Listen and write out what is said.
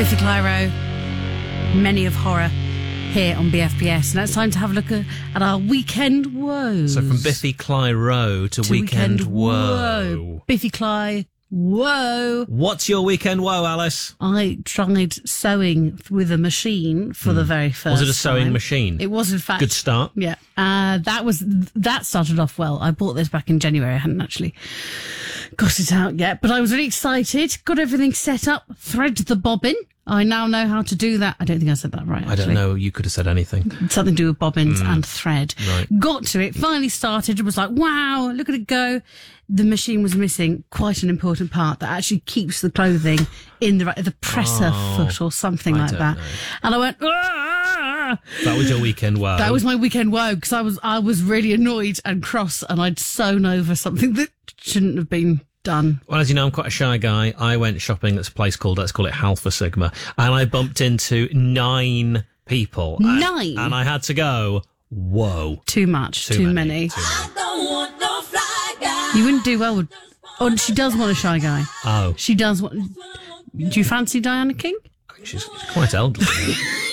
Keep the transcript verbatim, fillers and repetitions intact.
Biffy Clyro, Many of Horror, here on B F B S. Now it's time to have a look at, at our weekend woes. So from Biffy Clyro to, to Weekend, weekend Woe. woe. Biffy Cly, whoa. What's your weekend woe, Alice? I tried sewing with a machine for mm. the very first time. Was it a sewing time. machine? It was, in fact. Good start. Yeah. Uh, that was, that started off well. I bought this back in January. I hadn't actually got it out yet, but I was really excited. Got everything set up, thread the bobbin. I now know how to do that. I don't think I said that right, actually. I don't know. You could have said anything. Something to do with bobbins mm. and thread. Right. Got to it, finally started. It was like, wow, look at it go. The machine was missing quite an important part that actually keeps the clothing in the the presser oh, foot or something I like don't that. know. And I went, ah! That was your weekend woe. That was my weekend woe because I was, I was really annoyed and cross and I'd sewn over something that shouldn't have been done. Well, as you know, I'm quite a shy guy. I went shopping at a place called, let's call it Halpha Sigma, and I bumped into nine people. Nine? And, and I had to go, whoa. Too much, too, too many. many. Too many. I don't want no fly guy. You wouldn't do well with... Oh, she does want a shy guy. Oh. She does want... Do you fancy Diana King? She's quite elderly.